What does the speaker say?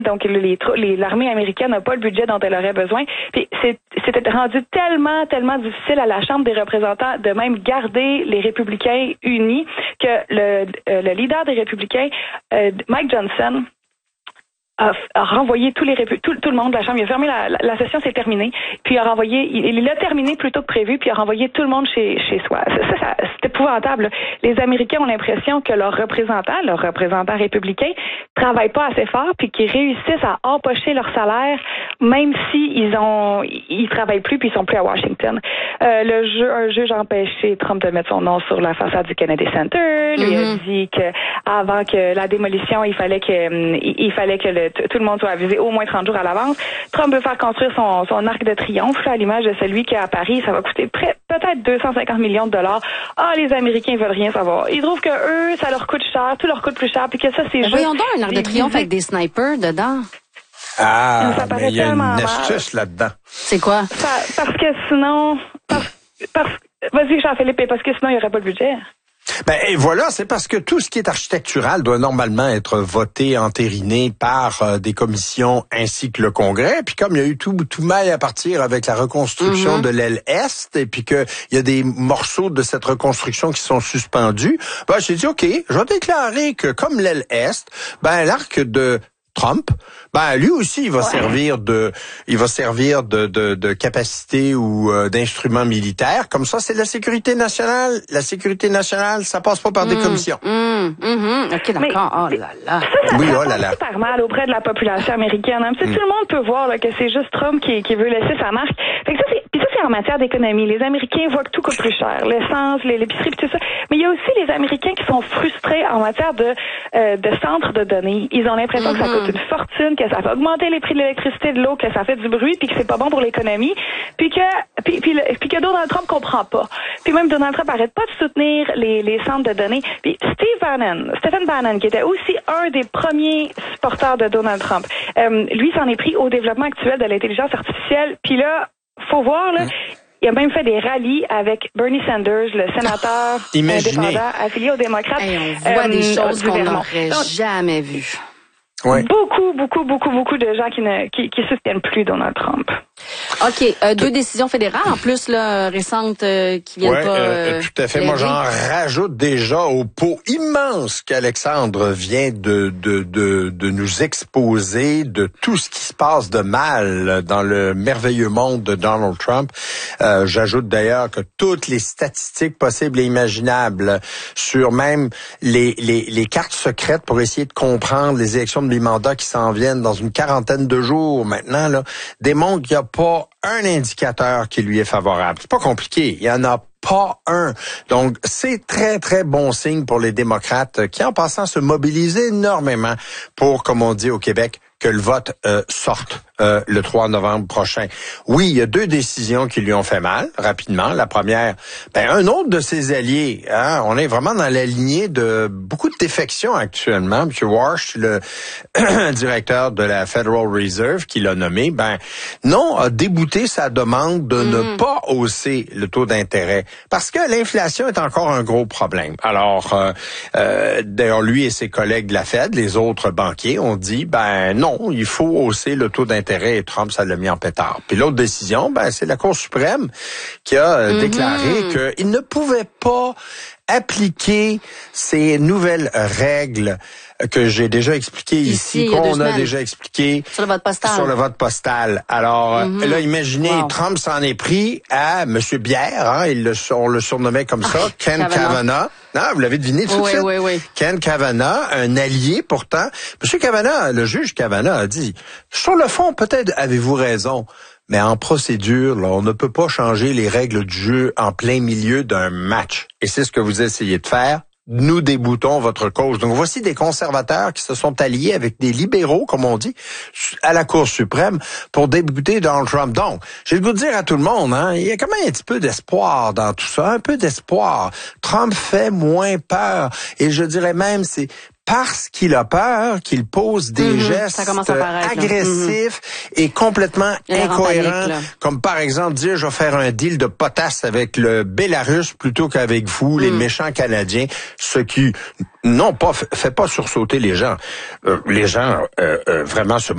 Donc, l'armée américaine n'a pas le budget dont elle aurait besoin. Puis, c'était rendu tellement difficile à la Chambre des représentants de même garder les républicains unis que le leader des républicains, Mike Johnson, a renvoyé tout le monde de la Chambre. Il a fermé la session, c'est terminé. Puis il l'a terminé plus tôt que prévu, puis il a renvoyé tout le monde chez soi. Ça, c'est épouvantable. Les Américains ont l'impression que leurs représentants républicains, travaillent pas assez fort, puis qu'ils réussissent à empocher leur salaire, même si ils travaillent plus, puis ils sont plus à Washington. Un juge a empêché Trump de mettre son nom sur la façade du Kennedy Center. Lui a dit que avant que la démolition, il fallait que tout le monde soit avisé au moins 30 jours à l'avance. Trump veut faire construire son arc de triomphe, à l'image de celui qui est à Paris. Ça va coûter peut-être 250 millions de $. Les Américains veulent rien savoir. Ils trouvent que eux, ça leur coûte cher, tout leur coûte plus cher, puis que ça, c'est juste... Voyons donc un arc de triomphe avec des snipers dedans. Mais il y a une astuce là-dedans. C'est quoi? Parce que sinon... Vas-y, Jean-Philippe, parce que sinon, il n'y aurait pas de budget. Et voilà, c'est parce que tout ce qui est architectural doit normalement être voté, entériné par des commissions ainsi que le Congrès. Puis comme il y a eu tout mal à partir avec la reconstruction de l'aile Est, et puis qu'il y a des morceaux de cette reconstruction qui sont suspendus, j'ai dit, OK, je vais déclarer que comme l'aile Est, l'arc de Trump, lui aussi, il va servir de capacité ou d'instrument militaire. Comme ça, c'est la sécurité nationale. La sécurité nationale, ça passe pas par des commissions. OK, d'accord. Ça passe super mal auprès de la population américaine. Tout le monde peut voir que c'est juste Trump qui veut laisser sa marque. Fait que ça, c'est en matière d'économie. Les Américains voient que tout coûte plus cher. L'essence, l'épicerie, tout ça. Mais il y a aussi les Américains qui sont frustrés en matière de centres de données. Ils ont l'impression que ça coûte une fortune, que ça fait augmenter les prix de l'électricité, de l'eau, que ça fait du bruit, puis que c'est pas bon pour l'économie, puis que Donald Trump comprend pas. Puis même Donald Trump arrête pas de soutenir les centres de données. Puis Stephen Bannon, qui était aussi un des premiers supporters de Donald Trump, lui s'en est pris au développement actuel de l'intelligence artificielle. Puis là, faut voir, là, il a même fait des rallyes avec Bernie Sanders, le sénateur indépendant affilié aux démocrates. On voit des choses qu'on n'aurait jamais vues. Ouais. Beaucoup de gens qui soutiennent plus Donald Trump. OK. Deux décisions fédérales, en plus, là, récentes, qui viennent pas... tout à fait. Moi, j'en rajoute déjà au pot immense qu'Alexandre vient de nous exposer de tout ce qui se passe de mal dans le merveilleux monde de Donald Trump. J'ajoute d'ailleurs que toutes les statistiques possibles et imaginables sur même les cartes secrètes pour essayer de comprendre les élections de mi-mandat qui s'en viennent dans une quarantaine de jours maintenant, là, démontrent qu'il n'y a pas un indicateur qui lui est favorable. C'est pas compliqué. Il y en a pas un. Donc, c'est très, très bon signe pour les démocrates qui, en passant, se mobilisent énormément pour, comme on dit au Québec, que le vote sorte le 3 novembre prochain. Oui, il y a deux décisions qui lui ont fait mal, rapidement. La première, un autre de ses alliés, on est vraiment dans la lignée de beaucoup de défections actuellement. M. Warsh, le directeur de la Federal Reserve, qui l'a nommé, a débouté sa demande de ne pas hausser le taux d'intérêt parce que l'inflation est encore un gros problème. Alors, d'ailleurs, lui et ses collègues de la Fed, les autres banquiers, ont dit, non, il faut hausser le taux d'intérêt et Trump, ça l'a mis en pétard. Puis l'autre décision, c'est la Cour suprême qui a déclaré qu'il ne pouvait pas appliquer ces nouvelles règles que j'ai déjà expliquées ici, qu'on a déjà expliqué sur le vote postal. Alors là, imaginez, Trump s'en est pris à M. Bière, on le surnommait comme ça, Ken Kavanaugh. Non, vous l'avez deviné tout de suite. Oui. Ken Kavanaugh, un allié pourtant. M. Kavanaugh, le juge Kavanaugh a dit, sur le fond, peut-être avez-vous raison, mais en procédure, là, on ne peut pas changer les règles du jeu en plein milieu d'un match. Et c'est ce que vous essayez de faire. Nous déboutons votre cause. Donc, voici des conservateurs qui se sont alliés avec des libéraux, comme on dit, à la Cour suprême pour débouter Donald Trump. Donc, j'ai le goût de dire à tout le monde, il y a quand même un petit peu d'espoir dans tout ça, un peu d'espoir. Trump fait moins peur. Et je dirais même, c'est parce qu'il a peur qu'il pose des gestes agressifs et complètement incohérents, comme par exemple dire je vais faire un deal de potasse avec le Bélarus plutôt qu'avec vous, les méchants Canadiens, ce qui fait pas sursauter les gens. Les gens vraiment se